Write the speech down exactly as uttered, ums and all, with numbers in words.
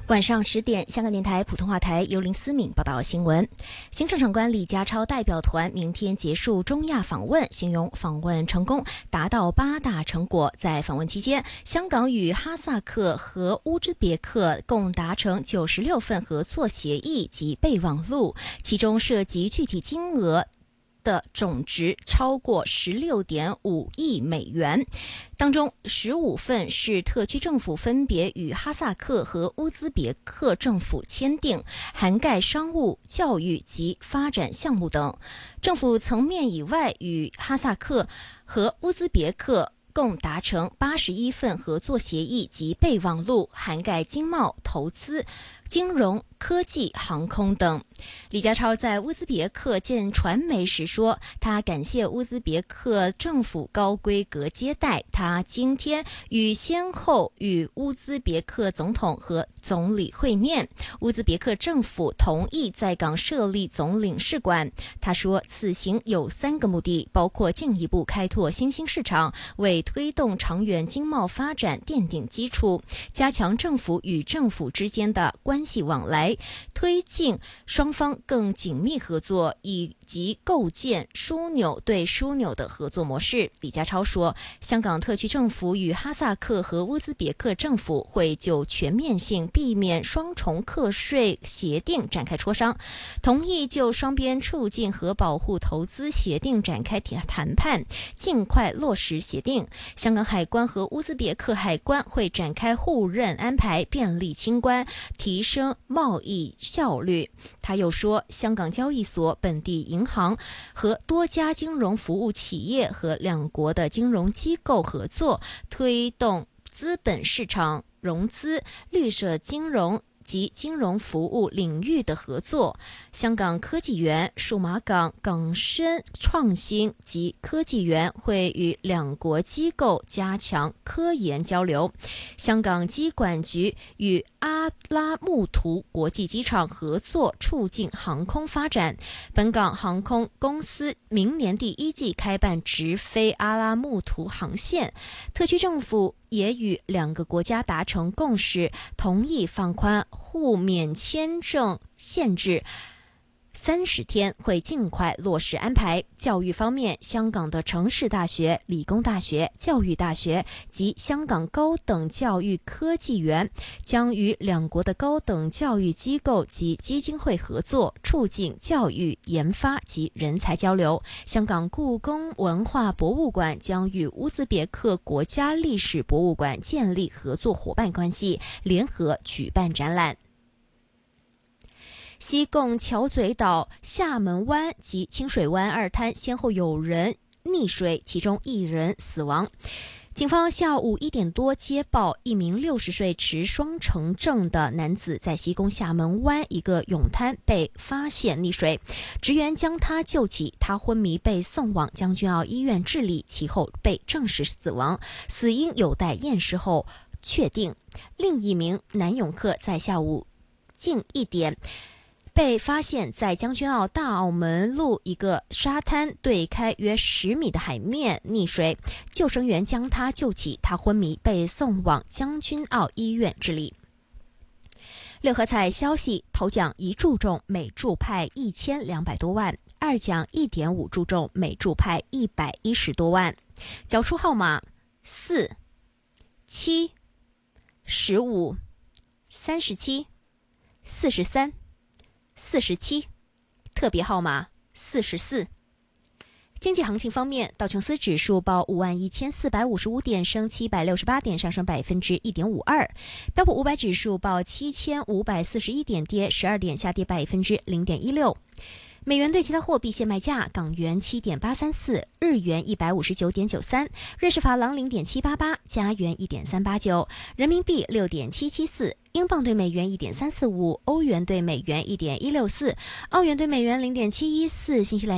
晚上十点，香港电台普通话台由林思敏报道新闻。行政长官李家超代表团明天结束中亚访问，形容访问成功，达到八大成果。在访问期间，香港与哈萨克和乌兹别克共达成九十六份合作协议及备忘录，其中涉及具体金额的总值超过十六点五亿美元，当中十五份是特区政府分别与哈萨克和乌兹别克政府签订，涵盖商务、教育及发展项目等。政府层面以外，与哈萨克和乌兹别克共达成八十一份合作协议及备忘录，涵盖经贸、投资、金融、科技、航空等。李家超在乌兹别克见传媒时说，他感谢乌兹别克政府高规格接待，他今天与先后与乌兹别克总统和总理会面，乌兹别克政府同意在港设立总领事馆。他说，此行有三个目的，包括进一步开拓新兴市场，为推动长远经贸发展奠定基础，加强政府与政府之间的关系往来，推进双方更紧密合作，以及构建枢纽对枢纽的合作模式。李家超说，香港特区政府与哈萨克和乌兹别克政府会就全面性避免双重课税协定展开磋商，同意就双边促进和保护投资协定展开谈判，尽快落实协定。香港海关和乌兹别克海关会展开互认安排，便利清关，提升贸易效率。他又说，香港交易所、本地银行和多家金融服务企业和两国的金融机构合作，推动资本市场融资、绿色金融及金融服务领域的合作。香港科技园、数码港、港深创新及科技园会与两国机构加强科研交流。香港机管局与阿拉木图国际机场合作，促进航空发展。本港航空公司明年第一季开办直飞阿拉木图航线。特区政府也与两个国家达成共识，同意放宽互免签证限制三十天，会尽快落实安排。教育方面，香港的城市大学、理工大学、教育大学及香港高等教育科技园将与两国的高等教育机构及基金会合作，促进教育研发及人才交流。香港故宫文化博物馆将与乌兹别克国家历史博物馆建立合作伙伴关系，联合举办展览。西贡桥嘴岛、厦门湾及清水湾二滩先后有人溺水，其中一人死亡。警方下午一点多接报，一名六十岁持双程证的男子在西贡厦门湾一个泳滩被发现溺水，职员将他救起，他昏迷被送往将军澳医院治理，其后被证实死亡，死因有待验尸后确定。另一名男泳客在下午近一点被发现在将军澳大澳门路一个沙滩对开约十米的海面溺水，救生员将他救起，他昏迷被送往将军澳医院治理。六合彩消息，头奖一注中，每注派一千两百多万；二奖一点五注中，每注派一百一十多万。缴出号码四、七、十五、三十七、四十三。四十七，特别号码四十四。经济行情方面，道琼斯指数报五万一千四百五十五点，升七百六十八点，上升百分之一点五二。标普五百指数报七千五百四十一点，跌十二点，下跌百分之零点一六。美元对其他货币现卖价：港元七点八三四，日元一百五十九点九三，瑞士法郎零点七八八，加元一点三八九，人民币六点七七四，英镑对美元一点三四五，欧元对美元一点一六四，澳元对美元零点七一四，新西兰